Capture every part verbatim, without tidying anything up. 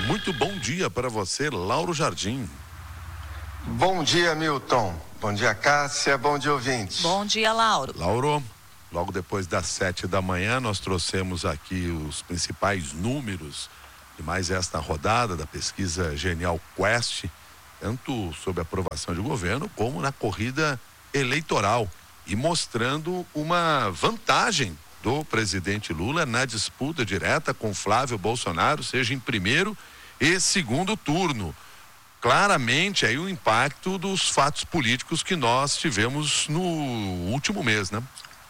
Muito bom dia para você, Lauro Jardim. Bom dia, Milton. Bom dia, Cássia. Bom dia, ouvintes. Bom dia, Lauro. Lauro, logo depois das sete da manhã, nós trouxemos aqui os principais números de mais esta rodada da pesquisa Genial Quest, tanto sobre a aprovação de governo como na corrida eleitoral, e mostrando uma vantagem do presidente Lula na disputa direta com Flávio Bolsonaro, seja em primeiro e segundo turno. Claramente aí o impacto dos fatos políticos que nós tivemos no último mês, né?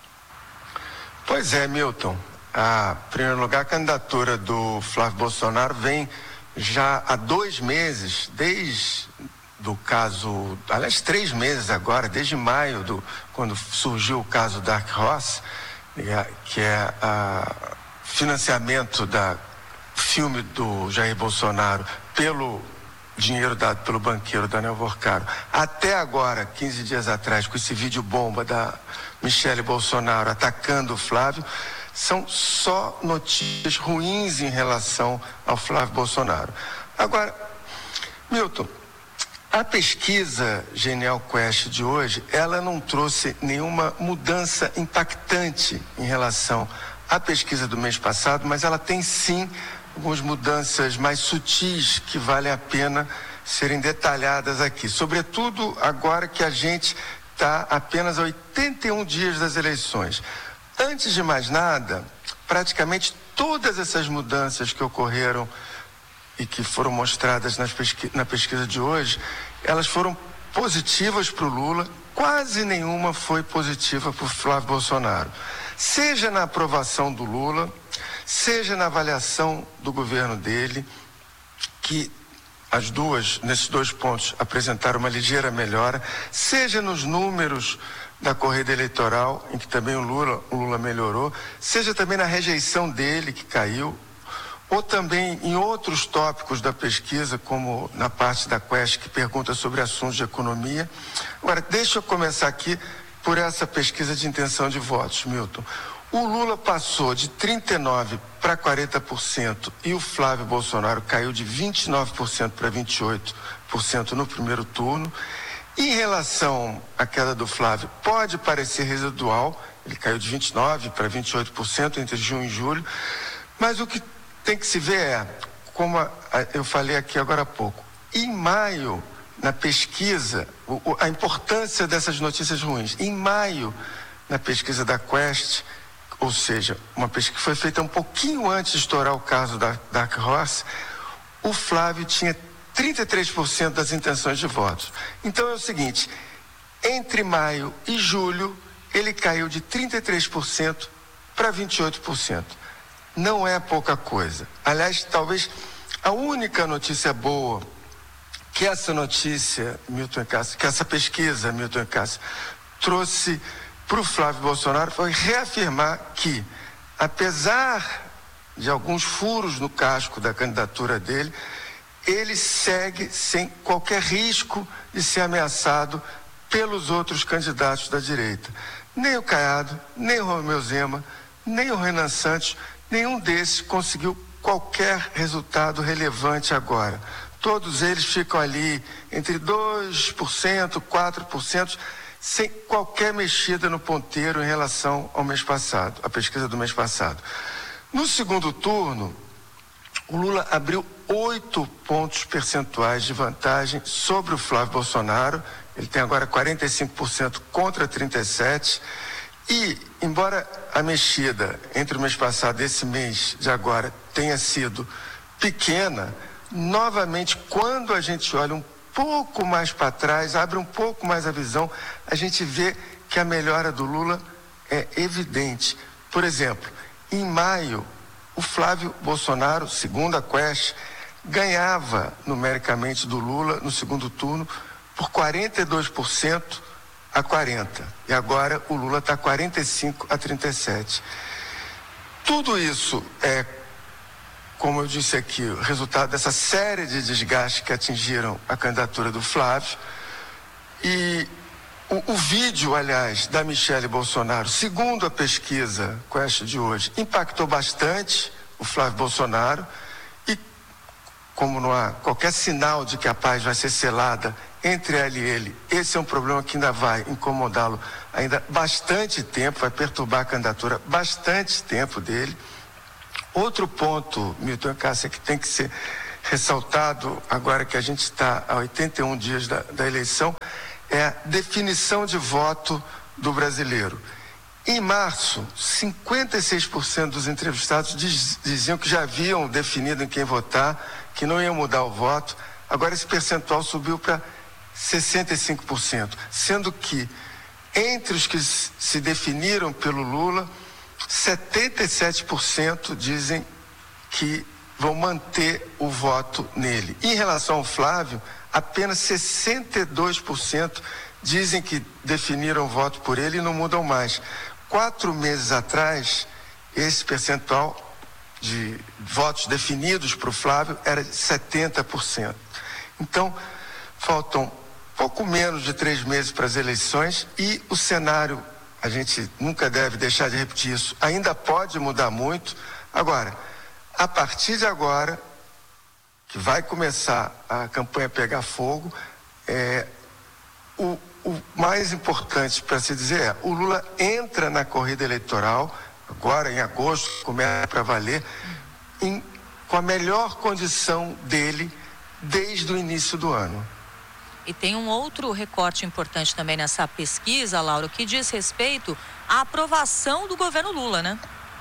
Pois é, Milton. A, em primeiro lugar, a candidatura do Flávio Bolsonaro vem já há dois meses, desde do caso, aliás, três meses agora, desde maio, do, quando surgiu o caso Dark Horse, que é o financiamento da filme do Jair Bolsonaro pelo dinheiro dado pelo banqueiro Daniel Vorcaro. Até agora, quinze dias atrás, com esse vídeo bomba da Michele Bolsonaro atacando o Flávio, são só notícias ruins em relação ao Flávio Bolsonaro. Agora, Milton, a pesquisa Genial Quest de hoje, ela não trouxe nenhuma mudança impactante em relação à pesquisa do mês passado, mas ela tem sim algumas mudanças mais sutis que valem a pena serem detalhadas aqui. Sobretudo agora que a gente está apenas a oitenta e um dias das eleições. Antes de mais nada, praticamente todas essas mudanças que ocorreram e que foram mostradas nas pesqui- na pesquisa de hoje, elas foram positivas para o Lula, quase nenhuma foi positiva para o Flávio Bolsonaro. Seja na aprovação do Lula, seja na avaliação do governo dele, que as duas, nesses dois pontos, apresentaram uma ligeira melhora, seja nos números da corrida eleitoral, em que também o Lula, o Lula melhorou, seja também na rejeição dele, que caiu, ou também em outros tópicos da pesquisa, como na parte da Quest, que pergunta sobre assuntos de economia. Agora, deixa eu começar aqui por essa pesquisa de intenção de votos, Milton. O Lula passou de trinta e nove por cento para quarenta por cento e o Flávio Bolsonaro caiu de vinte e nove por cento para vinte e oito por cento no primeiro turno. Em relação à queda do Flávio, pode parecer residual, ele caiu de vinte e nove por cento para vinte e oito por cento entre junho e julho, mas o que tem que se ver é, como a, a, eu falei aqui agora há pouco, em maio, na pesquisa, o, o, a importância dessas notícias ruins, em maio, na pesquisa da Quest, ou seja, uma pesquisa que foi feita um pouquinho antes de estourar o caso da Dark Horse, o Flávio tinha trinta e três por cento das intenções de votos. Então é o seguinte, entre maio e julho, ele caiu de trinta e três por cento para vinte e oito por cento. Não é pouca coisa. Aliás, talvez a única notícia boa que essa notícia, Milton e Cássio, que essa pesquisa, Milton e Cássio, trouxe para o Flávio Bolsonaro foi reafirmar que, apesar de alguns furos no casco da candidatura dele, ele segue sem qualquer risco de ser ameaçado pelos outros candidatos da direita. Nem o Caiado, nem o Romeu Zema, nem o Renan Santos, nenhum desses conseguiu qualquer resultado relevante agora. Todos eles ficam ali entre dois por cento, quatro por cento, sem qualquer mexida no ponteiro em relação ao mês passado, a pesquisa do mês passado. No segundo turno, o Lula abriu oito pontos percentuais de vantagem sobre o Flávio Bolsonaro. Ele tem agora quarenta e cinco por cento contra trinta e sete por cento. E, embora a mexida entre o mês passado e esse mês de agora tenha sido pequena, novamente, quando a gente olha um pouco mais para trás, abre um pouco mais a visão, a gente vê que a melhora do Lula é evidente. Por exemplo, em maio, o Flávio Bolsonaro, segundo a Quest, ganhava numericamente do Lula no segundo turno por quarenta e dois por cento a quarenta por cento. E agora o Lula está quarenta e cinco a trinta e sete. Tudo isso é, como eu disse aqui, o resultado dessa série de desgastes que atingiram a candidatura do Flávio. E o, o vídeo, aliás, da Michele Bolsonaro, segundo a pesquisa Quest de hoje, impactou bastante o Flávio Bolsonaro. E como não há qualquer sinal de que a paz vai ser selada entre ela e ele, esse é um problema que ainda vai incomodá-lo ainda bastante tempo, vai perturbar a candidatura bastante tempo dele. Outro ponto, Milton e Cássia, que tem que ser ressaltado agora que a gente está a oitenta e um dias da, da eleição, é a definição de voto do brasileiro. Em março, cinquenta e seis por cento dos entrevistados diz, diziam que já haviam definido em quem votar, que não iam mudar o voto. Agora esse percentual subiu para sessenta e cinco por cento, sendo que entre os que se definiram pelo Lula, setenta e sete por cento dizem que vão manter o voto nele. Em relação ao Flávio, apenas sessenta e dois por cento dizem que definiram o voto por ele e não mudam mais. Quatro meses atrás, esse percentual de votos definidos para o Flávio era de setenta por cento. Então, faltam pouco menos de três meses para as eleições e o cenário, a gente nunca deve deixar de repetir isso, ainda pode mudar muito. Agora, a partir de agora, que vai começar a campanha pegar fogo, é, o, o mais importante para se dizer é, o Lula entra na corrida eleitoral, agora em agosto, começa para valer, em, com a melhor condição dele desde o início do ano. E tem um outro recorte importante também nessa pesquisa, Laura, que diz respeito à aprovação do governo Lula, né?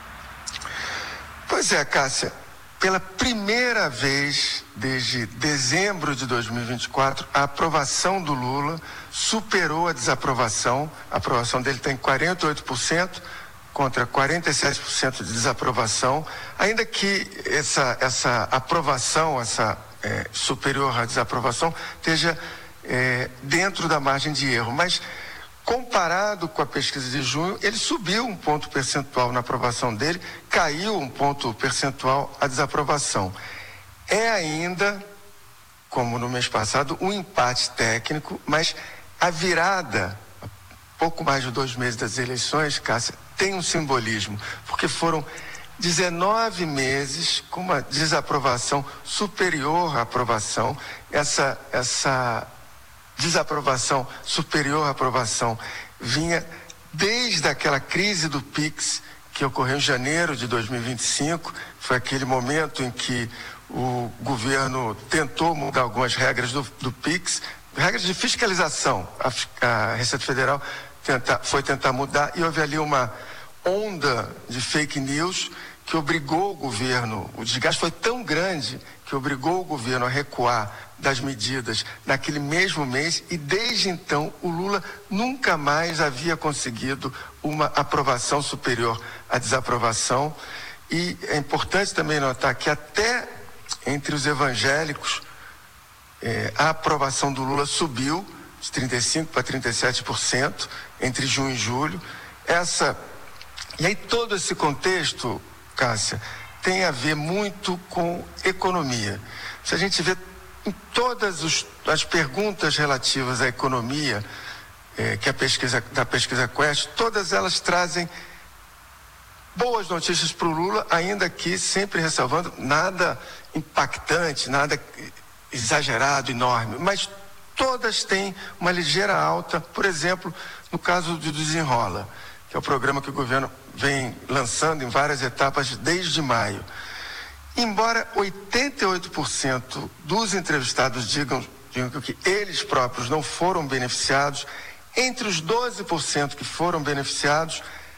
Pois é, Cássia. Pela primeira vez desde dezembro de dois mil e vinte e quatro, a aprovação do Lula superou a desaprovação. A aprovação dele tem quarenta e oito por cento contra quarenta e sete por cento de desaprovação. Ainda que essa, essa aprovação, essa é, superior à desaprovação, esteja É, dentro da margem de erro, mas comparado com a pesquisa de junho, ele subiu um ponto percentual na aprovação dele, caiu um ponto percentual a desaprovação. É ainda, como no mês passado, um empate técnico, mas a virada, pouco mais de dois meses das eleições, Cássia, tem um simbolismo, porque foram dezenove meses com uma desaprovação superior à aprovação. Essa, essa desaprovação superior à aprovação vinha desde aquela crise do Pix que ocorreu em janeiro de dois mil e vinte e cinco. Foi aquele momento em que o governo tentou mudar algumas regras do, do Pix, regras de fiscalização. A, a Receita Federal tenta, foi tentar mudar e houve ali uma onda de fake news que obrigou o governo, o desgaste foi tão grande que obrigou o governo a recuar das medidas naquele mesmo mês, e desde então o Lula nunca mais havia conseguido uma aprovação superior à desaprovação. E é importante também notar que até entre os evangélicos eh, a aprovação do Lula subiu de trinta e cinco por cento para trinta e sete por cento entre junho e julho. Essa, e aí todo esse contexto, Cássia, tem a ver muito com economia. Se a gente vê em todas os, as perguntas relativas à economia, eh, que a pesquisa, da pesquisa Quest, todas elas trazem boas notícias para o Lula, ainda que sempre ressalvando nada impactante, nada exagerado, enorme, mas todas têm uma ligeira alta. Por exemplo, no caso do Desenrola, que é o programa que o governo vem lançando em várias etapas desde maio. Embora oitenta e oito por cento dos entrevistados digam, digam que eles próprios não foram beneficiados, entre os doze por cento que foram beneficiados,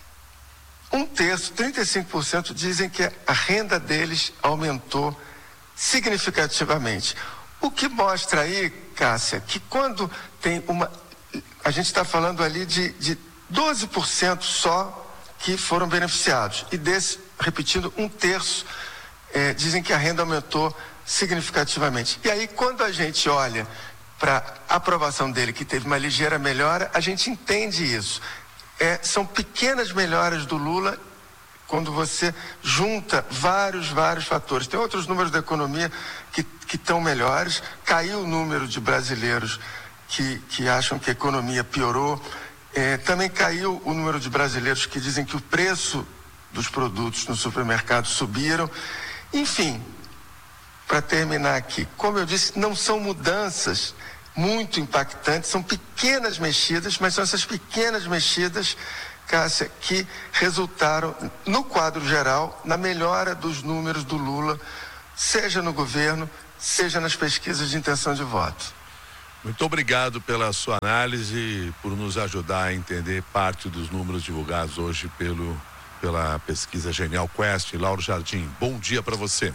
um terço, trinta e cinco por cento, dizem que a renda deles aumentou significativamente. O que mostra aí, Cássia, que quando tem uma... A gente está falando ali de, de doze por cento só que foram beneficiados. E desse, repetindo, um terço eh, dizem que a renda aumentou significativamente. E aí, quando a gente olha para a aprovação dele, que teve uma ligeira melhora, a gente entende isso. É, são pequenas melhoras do Lula quando você junta vários, vários fatores. Tem outros números da economia que estão melhores. Caiu o número de brasileiros que, que acham que a economia piorou. É, também caiu o número de brasileiros que dizem que o preço dos produtos no supermercado subiram. Enfim, para terminar aqui, como eu disse, não são mudanças muito impactantes, são pequenas mexidas, mas são essas pequenas mexidas, Cássia, que resultaram, no quadro geral, na melhora dos números do Lula, seja no governo, seja nas pesquisas de intenção de voto. Muito obrigado pela sua análise, por nos ajudar a entender parte dos números divulgados hoje pelo, pela pesquisa Genial Quest. Lauro Jardim, bom dia para você.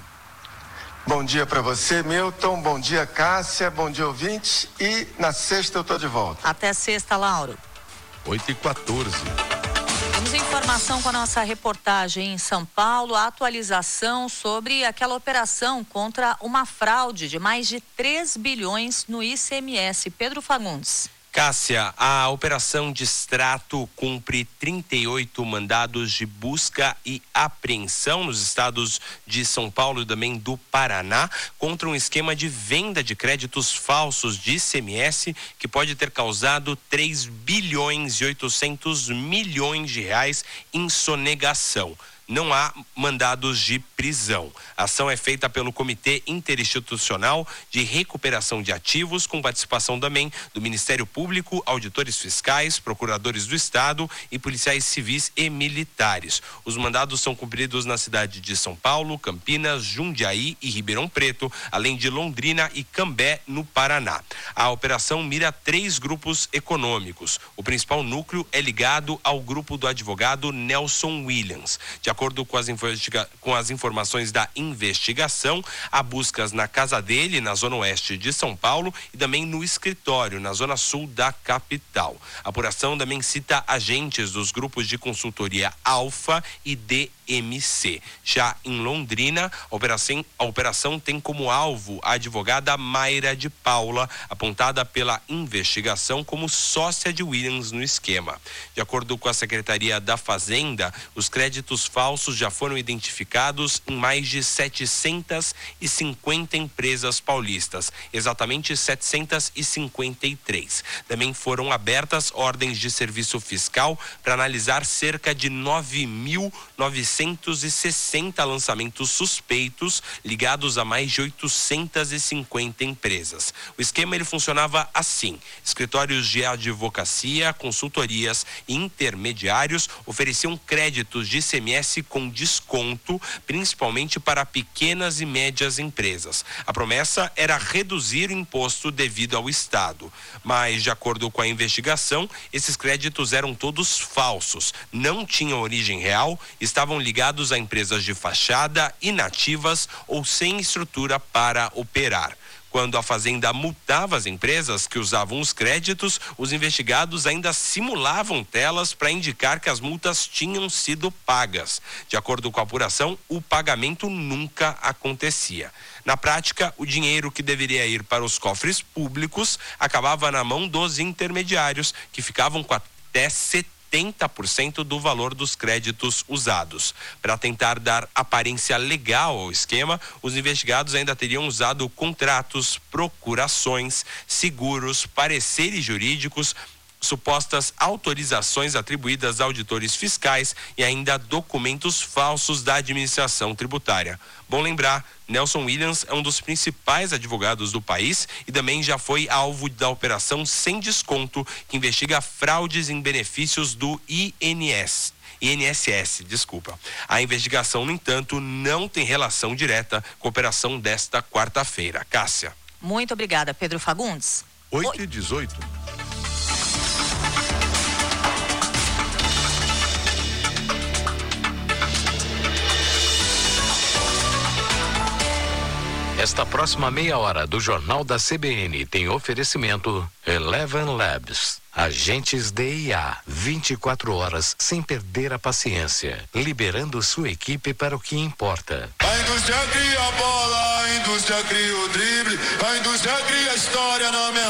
Bom dia para você, Milton. Bom dia, Cássia. Bom dia, ouvintes. E na sexta eu estou de volta. Até sexta, Lauro. oito e quatorze. Temos informação com a nossa reportagem em São Paulo, a atualização sobre aquela operação contra uma fraude de mais de três bilhões no I C M S. Pedro Fagundes. Cássia, a operação Distrato cumpre trinta e oito mandados de busca e apreensão nos estados de São Paulo e também do Paraná contra um esquema de venda de créditos falsos de I C M S que pode ter causado três bilhões e oitocentos milhões de reais em sonegação. Não há mandados de prisão. A ação é feita pelo Comitê Interinstitucional de Recuperação de Ativos, com participação também do Ministério Público, auditores fiscais, procuradores do Estado e policiais civis e militares. Os mandados são cumpridos na cidade de São Paulo, Campinas, Jundiaí e Ribeirão Preto, além de Londrina e Cambé, no Paraná. A operação mira três grupos econômicos. O principal núcleo é ligado ao grupo do advogado Nelson Williams. De acordo De acordo com as, com as informações da investigação, há buscas na casa dele, na zona oeste de São Paulo, e também no escritório, na zona sul da capital. A apuração também cita agentes dos grupos de consultoria Alfa e D M C. Já em Londrina, a operação, a operação tem como alvo a advogada Mayra de Paula, apontada pela investigação como sócia de Williams no esquema. De acordo com a Secretaria da Fazenda, os créditos falsos já foram identificados em mais de setecentas e cinquenta empresas paulistas, exatamente setecentas e cinquenta e três. Também foram abertas ordens de serviço fiscal para analisar cerca de nove mil novecentos e sessenta lançamentos suspeitos ligados a mais de oitocentas e cinquenta empresas. O esquema ele funcionava assim: escritórios de advocacia, consultorias e intermediários ofereciam créditos de I C M S com desconto, principalmente para pequenas e médias empresas. A promessa era reduzir o imposto devido ao Estado, mas, de acordo com a investigação, esses créditos eram todos falsos, não tinham origem real, estavam ligados a empresas de fachada, inativas ou sem estrutura para operar. Quando a Fazenda multava as empresas que usavam os créditos, os investigados ainda simulavam telas para indicar que as multas tinham sido pagas. De acordo com a apuração, o pagamento nunca acontecia. Na prática, o dinheiro que deveria ir para os cofres públicos acabava na mão dos intermediários, que ficavam com até setenta por cento do valor dos créditos usados. Para tentar dar aparência legal ao esquema, os investigados ainda teriam usado contratos, procurações, seguros, pareceres jurídicos, supostas autorizações atribuídas a auditores fiscais e ainda documentos falsos da administração tributária. Bom lembrar, Nelson Williams é um dos principais advogados do país e também já foi alvo da operação Sem Desconto, que investiga fraudes em benefícios do I N S. I N S S, desculpa. A investigação, no entanto, não tem relação direta com a operação desta quarta-feira. Cássia. Muito obrigada, Pedro Fagundes. oito e dezoito. Esta próxima meia hora do Jornal da C B N tem oferecimento Eleven Labs. Agentes D I A, vinte e quatro horas sem perder a paciência, liberando sua equipe para o que importa. A indústria cria a bola, a indústria cria o drible, a indústria cria a história na minha